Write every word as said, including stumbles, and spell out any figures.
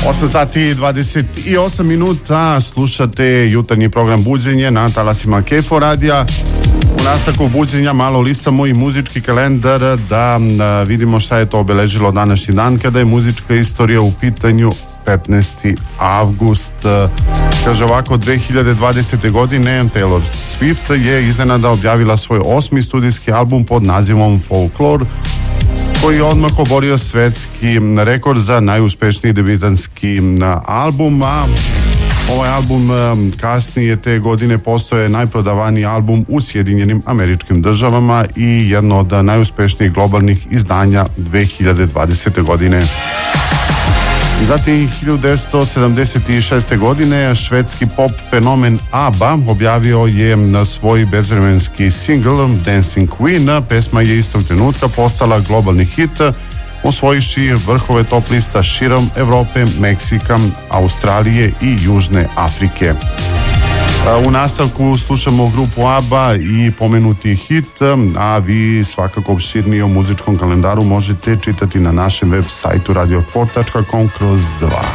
osam sati i dvadeset osam minuta, slušate jutarnji program Buđenje na talasima Kefo radija. U nastavku Buđenja malo listamo i muzički kalendar da vidimo šta je to obeležilo današnji dan kada je muzička istorija u pitanju. petnaesti avgust, kaže ovako, dve hiljade dvadesete. godine Taylor Swift je iznenada objavila svoj osmi studijski album pod nazivom Folklore, koji je odmah oborio svetski rekord za najuspešniji debitanski album, a ovaj album kasnije te godine postaje najprodavaniji album u Sjedinjenim Američkim Državama i jedno od najuspešnijih globalnih izdanja dve hiljade dvadesete. godine. Zatim hiljadu devetsto sedamdeset šeste. godine švedski pop fenomen ABBA objavio je svoj bezvremenski singl Dancing Queen. Pesma je istog trenutka postala globalni hit, osvojivši vrhove top lista širom Evrope, Meksika, Australije i Južne Afrike. U nastavku slušamo grupu ABBA i pomenuti hit, a vi svakako opširnije o muzičkom kalendaru možete čitati na našem web sajtu radio kfor tačka com kroz dva.